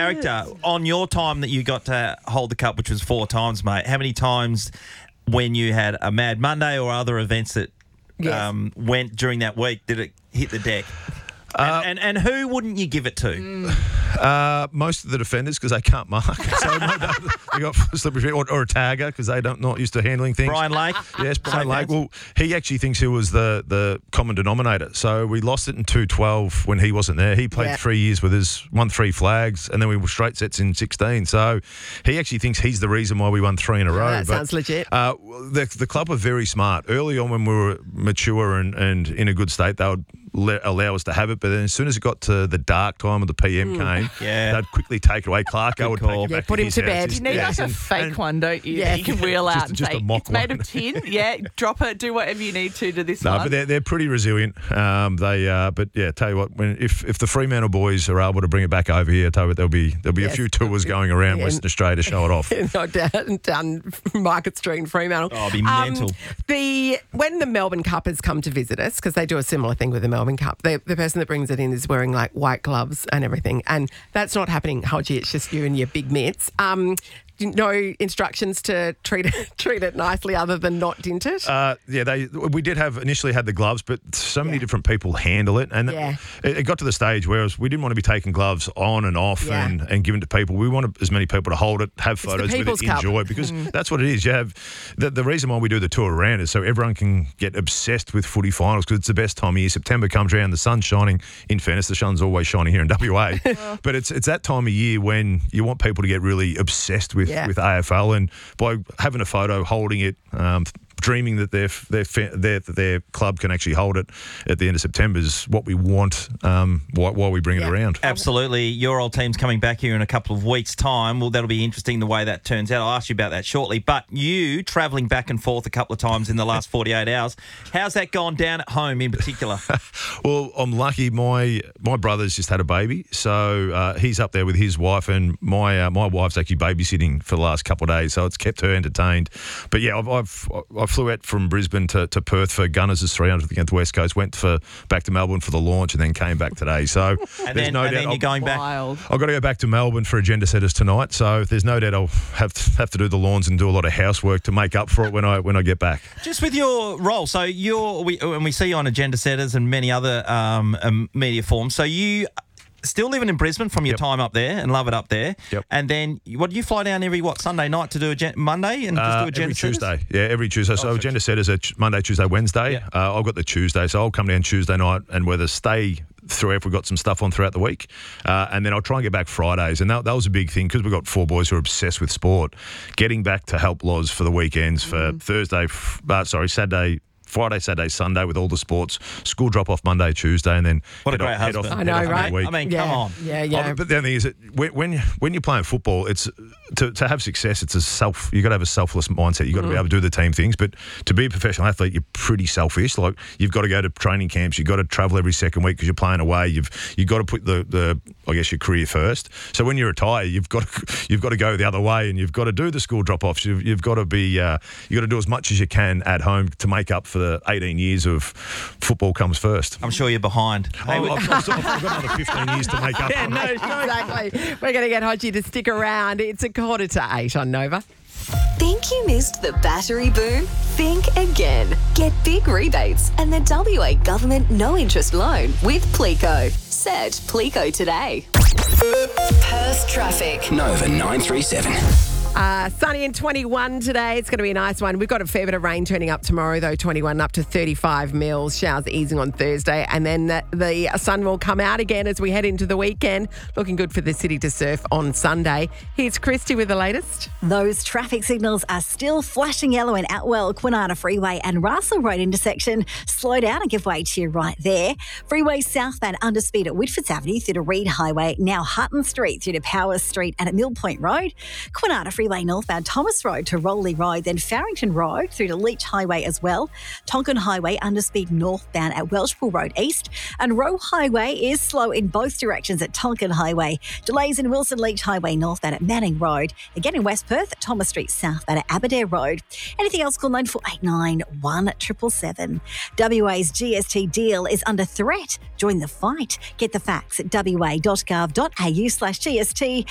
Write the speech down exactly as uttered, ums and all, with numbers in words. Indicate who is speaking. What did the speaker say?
Speaker 1: character. On your time that you got to hold the cup, which was four times, mate, how many times when you had a Mad Monday or other events that
Speaker 2: Yes.
Speaker 1: um, went during that week did it hit the deck?
Speaker 3: Uh,
Speaker 1: and, and, and who wouldn't you give it to?
Speaker 3: Uh, most of the defenders because they can't mark. So no, no, they got slippery or, or a tagger because they don't not used to handling things.
Speaker 1: Brian Lake?
Speaker 3: Yes, Brian
Speaker 1: So
Speaker 3: Lake.
Speaker 1: that's-
Speaker 3: Well, he actually thinks he was the, the common denominator. So we lost it in two twelve when he wasn't there. He played
Speaker 2: Yeah.
Speaker 3: three years with us, won three flags, and then we were straight sets in sixteen. So he actually thinks he's the reason why we won three in a row.
Speaker 2: that sounds legit.
Speaker 3: Uh, the, the club were very smart. Early on when we were mature and, and in a good state, they would let, allow us to have it. But then as soon as it got to the dark time of the P M came,
Speaker 1: Yeah.
Speaker 3: they'd quickly take it away. Clarko would
Speaker 1: call.
Speaker 3: take it
Speaker 2: Yeah,
Speaker 3: back
Speaker 2: put
Speaker 3: to
Speaker 2: him
Speaker 3: his
Speaker 2: to
Speaker 3: house.
Speaker 2: bed.
Speaker 3: His-
Speaker 4: You need
Speaker 3: yes,
Speaker 4: like a
Speaker 3: and-
Speaker 4: fake
Speaker 3: and-
Speaker 4: one, don't you?
Speaker 2: Yeah.
Speaker 4: That you can wheel
Speaker 3: Just-
Speaker 4: out and
Speaker 3: just a
Speaker 4: say,
Speaker 3: mock
Speaker 4: it's made
Speaker 3: one.
Speaker 4: of tin. Yeah, drop it, do whatever you need to to this
Speaker 3: No,
Speaker 4: one.
Speaker 3: but they're, they're pretty resilient. Um, they, uh, but yeah, tell you what, when if, if the Fremantle boys are able to bring it back over here, tell you what, there'll be there'll be
Speaker 2: Yes.
Speaker 3: a few tours going around
Speaker 2: Yeah.
Speaker 3: Western Australia to show it off.
Speaker 2: No, down, down Market Street in Fremantle.
Speaker 1: Oh, it'd be
Speaker 2: Um,
Speaker 1: mental.
Speaker 2: The when the Melbourne Cup has come to visit us, because they do a similar thing with the Melbourne Cup, the, the person that brings it in is wearing like white gloves and everything, and that's not happening, Hodgie. It's just you and your big mitts. Um, no instructions to treat it treat it nicely, other than not dint it.
Speaker 3: Uh, yeah, they we did have initially had the gloves, but so many
Speaker 2: Yeah.
Speaker 3: different people handle it, and
Speaker 2: Yeah.
Speaker 3: it, it got to the stage where it was, we didn't want to be taking gloves on and off
Speaker 2: Yeah.
Speaker 3: and, and giving to people. We wanted as many people to hold it, have
Speaker 2: the
Speaker 3: photos with
Speaker 2: People's
Speaker 3: it,
Speaker 2: Cup.
Speaker 3: enjoy it, because that's what it is. You have the, the reason why we do the tour around is so everyone can get obsessed with footy finals because it's the best time of year. September comes around, the sun's shining. In fairness, the sun's always shining here in W A, but it's it's that time of year when you want people to get really obsessed with
Speaker 2: Yeah.
Speaker 3: with A F L. And by having a photo, holding it, um, dreaming that their their, fa- their their club can actually hold it at the end of September is what we want um, while, while we bring
Speaker 2: Yeah.
Speaker 3: it around.
Speaker 1: Absolutely. Your old team's coming back here in a couple of weeks' time. Well, that'll be interesting the way that turns out. I'll ask you about that shortly. But you travelling back and forth a couple of times in the last forty-eight hours, how's that gone down at home in particular?
Speaker 3: Well, I'm lucky. My my brother's just had a baby, so uh, he's up there with his wife, and my uh, my wife's actually babysitting for the last couple of days, so it's kept her entertained. But yeah, I've, I've I flew out from Brisbane to, to Perth for Gunners' three hundredth against the West Coast, went for back to Melbourne for the launch, and then came back today. So
Speaker 1: And
Speaker 3: there's
Speaker 1: then,
Speaker 3: no
Speaker 1: and
Speaker 3: doubt
Speaker 1: then
Speaker 3: I'll-
Speaker 1: you're going back.
Speaker 4: Wild.
Speaker 3: I've got to go back to Melbourne for Agenda Setters tonight, so there's no doubt I'll have to, have to do the lawns and do a lot of housework to make up for it when I when I get back.
Speaker 1: Just with your role, so you're, we, and we see you on Agenda Setters and many other um, um, media forms. So you still living in Brisbane from your
Speaker 3: Yep.
Speaker 1: time up there and love it up there.
Speaker 3: Yep.
Speaker 1: And then what do you fly down every what Sunday night to do a Monday and just
Speaker 3: Uh,
Speaker 1: do Agenda
Speaker 3: every
Speaker 1: Setters?
Speaker 3: Tuesday, yeah, every Tuesday. So
Speaker 1: so
Speaker 3: Agenda Setters are ch- Monday, Tuesday, Wednesday.
Speaker 1: Yeah.
Speaker 3: Uh, I've got the Tuesday, so I'll come down Tuesday night and whether stay through if we've got some stuff on throughout the week, uh, and then I'll try and get back Fridays. And that, that was a big thing because we've got four boys who are obsessed with sport. Getting back to help Loz for the weekends for Thursday, f- uh, sorry, Saturday. Friday, Saturday, Sunday with all the sports. School drop off Monday, Tuesday, and then
Speaker 1: What a
Speaker 3: head
Speaker 1: great
Speaker 3: off, head off,
Speaker 1: husband.
Speaker 2: I know,
Speaker 3: head off
Speaker 2: right?
Speaker 3: every week.
Speaker 1: I mean,
Speaker 2: yeah.
Speaker 1: come on.
Speaker 2: Yeah, yeah.
Speaker 3: Oh, but the other thing is that when when, when you're playing football, it's to, to have success. It's a self. You got to have a selfless mindset. You got to be able to do the team things. But to be a professional athlete, you're pretty selfish. Like you've got to go to training camps. You've got to travel every second week because you're playing away. You've you've got to put the, the I guess your career first. So when you retire, you've got to, you've got to go the other way, and you've got to do the school drop offs. You've, you've got to be uh, you got to do as much as you can at home to make up for the eighteen years of football comes first.
Speaker 1: I'm sure you're behind. Hey,
Speaker 3: I've,
Speaker 1: we-
Speaker 3: I've, I've got another fifteen years to make up.
Speaker 1: Yeah,
Speaker 3: for
Speaker 1: no,
Speaker 3: it.
Speaker 2: Exactly. We're going to get Hodgie to stick around. It's a quarter to eight on Nova.
Speaker 5: Think you missed the battery boom? Think again. Get big rebates and the W A government no interest loan with Plico. Search Plico today. Perth traffic.
Speaker 6: Nova nine three seven.
Speaker 2: Uh, sunny and twenty-one today. It's going to be a nice one. We've got a fair bit of rain turning up tomorrow, though. twenty-one up to thirty-five mils. Showers easing on Thursday. And then the, the sun will come out again as we head into the weekend. Looking good for the city to surf on Sunday. Here's Christy with the latest.
Speaker 7: Those traffic signals are still flashing yellow in Atwell, Kwinana Freeway and Russell Road intersection. Slow down and give way to you right there. Freeway southbound underspeed at Whitfords Avenue through to Reed Highway, now Hutton Street through to Powers Street and at Mill Point Road. Kwinana Freeway northbound Thomas Road to Rowley Road, then Farrington Road through to Leach Highway as well. Tonkin Highway underspeed northbound at Welshpool Road East. And Roe Highway is slow in both directions at Tonkin Highway. Delays in Wilson Leach Highway northbound at Manning Road. Again in West Perth, Thomas Street southbound at Aberdare Road. Anything else, call nine four eight nine, one seven seven seven. W A's G S T deal is under threat. Join the fight. Get the facts at w a dot gov dot a u slash G S T